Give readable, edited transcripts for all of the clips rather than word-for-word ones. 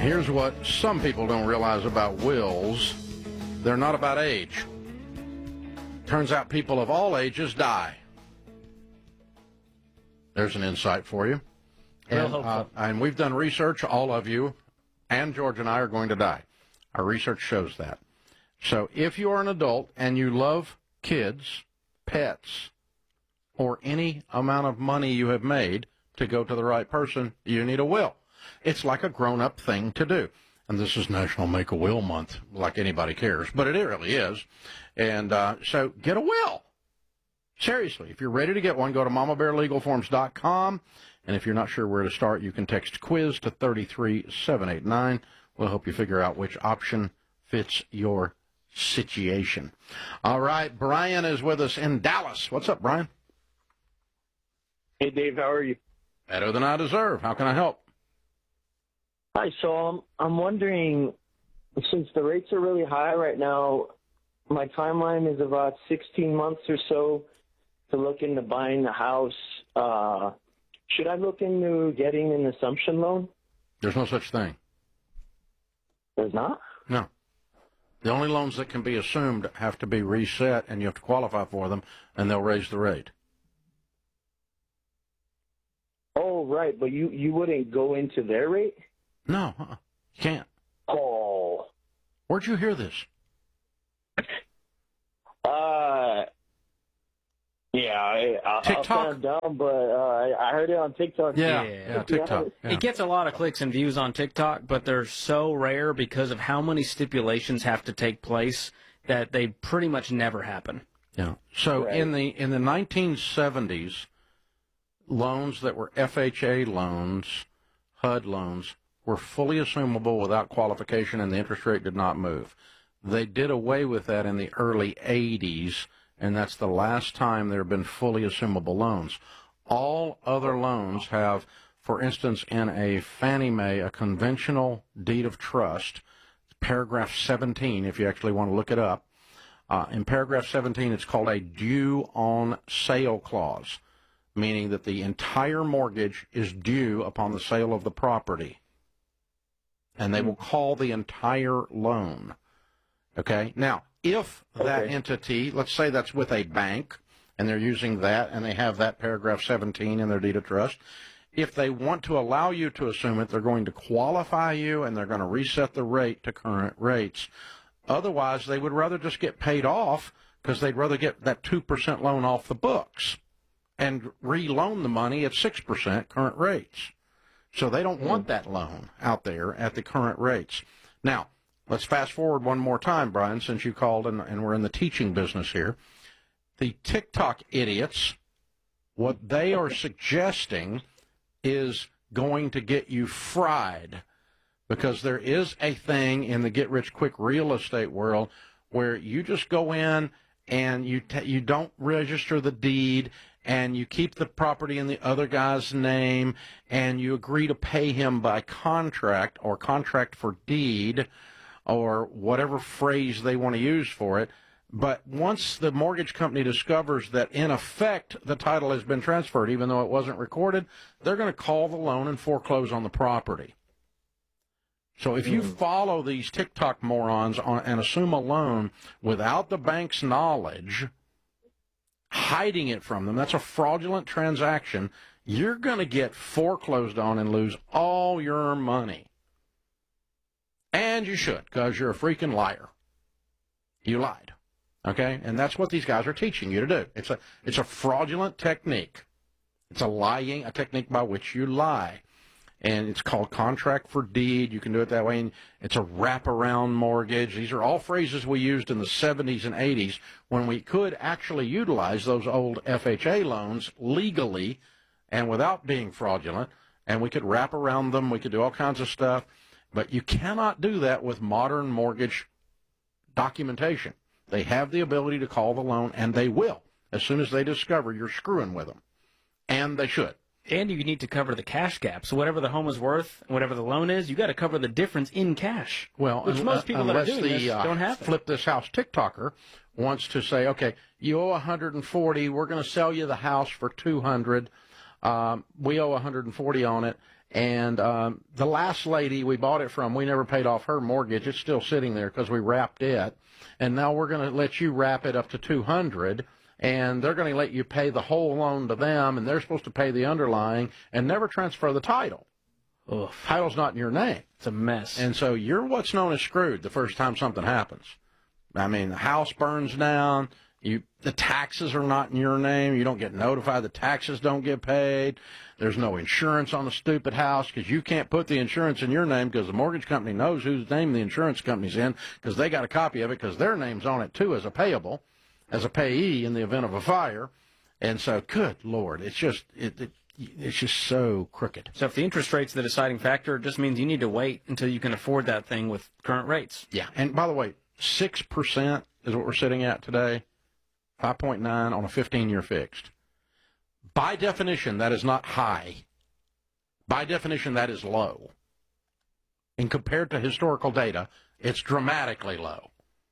Here's what some people don't realize about wills. They're not about age. Turns out people of all ages die. There's an insight for you. And we've done research. All of you and George and I are going to die. Our research shows that. So if you're an adult and you love kids, pets, or any amount of money you have made to go to the right person, you need a will. It's like a grown-up thing to do. And this is National Make-A-Will Month, like anybody cares, but it really is. And so get a will. Seriously, if you're ready to get one, go to mamabearlegalforms.com. And if you're not sure where to start, you can text quiz to 33789. We'll help you figure out which option fits your situation. All right, Brian is with us in Dallas. What's up, Brian? Hey, Dave, how are you? Better than I deserve. How can I help? Hi, so I'm wondering, since the rates are really high right now, my timeline is about 16 months or so to look into buying the house. Should I look into getting an assumption loan? There's no such thing. There's not? No. The only loans that can be assumed have to be reset, and you have to qualify for them, and they'll raise the rate. Oh, right, but you wouldn't go into their rate? No, you can't. Oh. Where'd you hear this? Yeah, TikTok? I'll sound dumb, but I heard it on TikTok. Yeah, TikTok. Yeah. It gets a lot of clicks and views on TikTok, but they're so rare because of how many stipulations have to take place that they pretty much never happen. Yeah. So right. in the 1970s, loans that were FHA loans, HUD loans, were fully assumable without qualification, and the interest rate did not move. They did away with that in the early 80s, and that's the last time there have been fully assumable loans. All other loans have, for instance, in a Fannie Mae, a conventional deed of trust, paragraph 17, if you actually want to look it up. In paragraph 17, it's called a due on sale clause, meaning that the entire mortgage is due upon the sale of the property. And they will call the entire loan. Okay? Now, if that entity, let's say that's with a bank, and they're using that, and they have that paragraph 17 in their deed of trust, if they want to allow you to assume it, they're going to qualify you, and they're going to reset the rate to current rates. Otherwise, they would rather just get paid off because they'd rather get that 2% loan off the books and re-loan the money at 6% current rates. So they don't want that loan out there at the current rates. Now, let's fast forward one more time, Brian, since you called and we're in the teaching business here. The TikTok idiots, what they are suggesting is going to get you fried, because there is a thing in the get-rich-quick real estate world where you just go in and you don't register the deed, and you keep the property in the other guy's name, and you agree to pay him by contract or contract for deed or whatever phrase they want to use for it. But once the mortgage company discovers that, in effect, the title has been transferred, even though it wasn't recorded, they're going to call the loan and foreclose on the property. So if you follow these TikTok morons and assume a loan without the bank's knowledge, hiding it from them, that's a fraudulent transaction, you're going to get foreclosed on and lose all your money. And you should, because you're a freaking liar. You lied. Okay? And that's what these guys are teaching you to do. It's a fraudulent technique. It's a technique by which you lie. And it's called contract for deed. You can do it that way. And it's a wraparound mortgage. These are all phrases we used in the 70s and 80s when we could actually utilize those old FHA loans legally and without being fraudulent. And we could wrap around them. We could do all kinds of stuff. But you cannot do that with modern mortgage documentation. They have the ability to call the loan, and they will, as soon as they discover you're screwing with them. And they should. And you need to cover the cash gap. So whatever the home is worth, whatever the loan is, you got to cover the difference in cash. Well, which most people that are doing this don't have. Flip This House TikToker wants to say, okay, you owe 140. We're going to sell you the house for 200. We owe 140 on it, And the last lady we bought it from, we never paid off her mortgage. It's still sitting there because we wrapped it. And now we're going to let you wrap it up to $200, and they're going to let you pay the whole loan to them, and they're supposed to pay the underlying and never transfer the title. Ugh. Title's not in your name. It's a mess. And so you're what's known as screwed the first time something happens. I mean, the house burns down. The taxes are not in your name. You don't get notified. The taxes don't get paid. There's no insurance on the stupid house because you can't put the insurance in your name because the mortgage company knows whose name the insurance company's in because they got a copy of it because their name's on it, too, as a payable, as a payee in the event of a fire. And so, good Lord, it's just it's just so crooked. So if the interest rate's the deciding factor, it just means you need to wait until you can afford that thing with current rates. Yeah. And by the way, 6% is what we're sitting at today. 5.9 on a 15-year fixed. By definition, that is not high. By definition, that is low. And compared to historical data, it's dramatically low.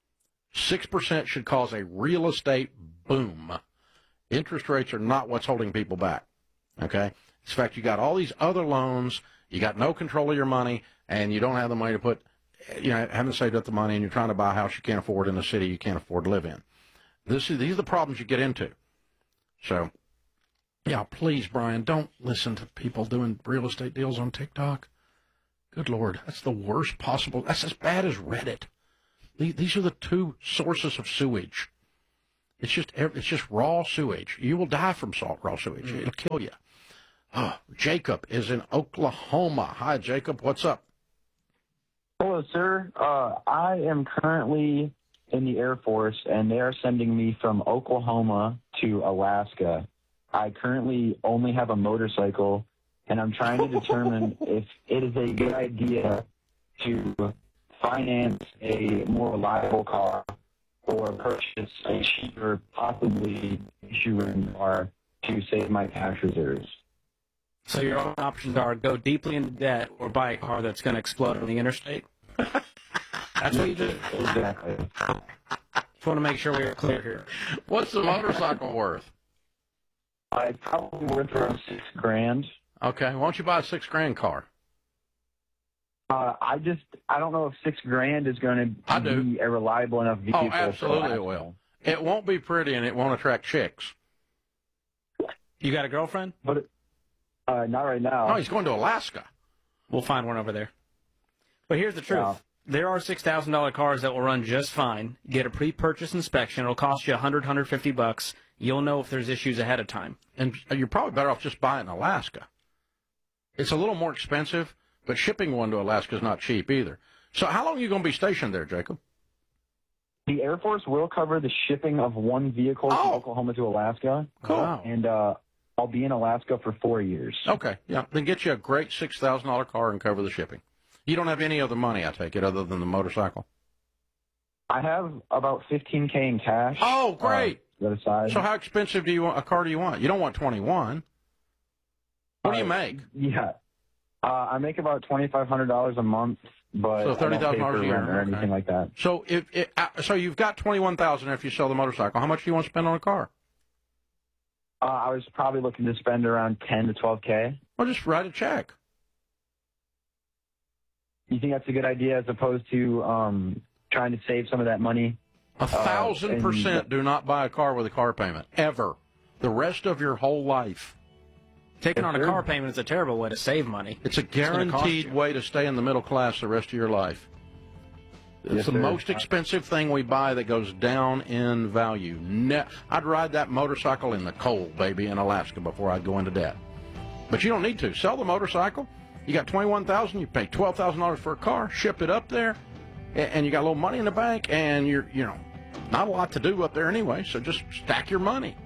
6% should cause a real estate boom. Interest rates are not what's holding people back. Okay? In fact, you got all these other loans, you got no control of your money, and you don't have the money to put, haven't saved up the money, and you're trying to buy a house you can't afford in a city you can't afford to live in. These are the problems you get into. So, yeah, please, Brian, don't listen to people doing real estate deals on TikTok. Good Lord, that's the worst possible. That's as bad as Reddit. These are the two sources of sewage. It's just raw sewage. You will die from raw sewage. It'll kill you. Oh, Jacob is in Oklahoma. Hi, Jacob. What's up? Hello, sir. I am currently in the Air Force, and they are sending me from Oklahoma to Alaska. I currently only have a motorcycle, and I'm trying to determine if it is a good idea to finance a more reliable car or purchase a cheaper, possibly issuing car to save my cash reserves. So your only options are go deeply into debt or buy a car that's going to explode on the interstate? That's what you do? Exactly. Just want to make sure we're clear here. What's the motorcycle worth? It's probably worth around $6,000. Okay, why don't you buy a $6,000 car? I don't know if $6,000 is going to be a reliable enough vehicle. Oh, absolutely it will. It won't be pretty and it won't attract chicks. You got a girlfriend? But not right now. No, he's going to Alaska. We'll find one over there. But here's the truth. Yeah. There are $6,000 cars that will run just fine. Get a pre-purchase inspection. It'll cost you $100, $150. You'll know if there's issues ahead of time. And you're probably better off just buying Alaska. It's a little more expensive, but shipping one to Alaska is not cheap either. So how long are you going to be stationed there, Jacob? The Air Force will cover the shipping of one vehicle from Oklahoma to Alaska. Cool. Wow. And I'll be in Alaska for 4 years. Okay, yeah. Then get you a great $6,000 car and cover the shipping. You don't have any other money, I take it, other than the motorcycle? I have about $15K in cash. Oh, great. Set aside. So how expensive a car do you want? You don't want 21. What do you make? Yeah. I make about $2,500 a month, but So $30,000 I don't pay for a year, rent or anything like that. So so you've got $21,000 if you sell the motorcycle. How much do you want to spend on a car? I was probably looking to spend around $10 to $12K. Well, just write a check. You think that's a good idea as opposed to trying to save some of that money? 1,000% do not buy a car with a car payment, ever. The rest of your whole life. Taking on a car payment is a terrible way to save money. It's a guaranteed way to stay in the middle class the rest of your life. It's the most expensive thing we buy that goes down in value. I'd ride that motorcycle in the cold, baby, in Alaska before I'd go into debt. But you don't need to. Sell the motorcycle. You got $21,000. You pay $12,000 for a car. Ship it up there, and you got a little money in the bank, and you're not a lot to do up there anyway. So just stack your money.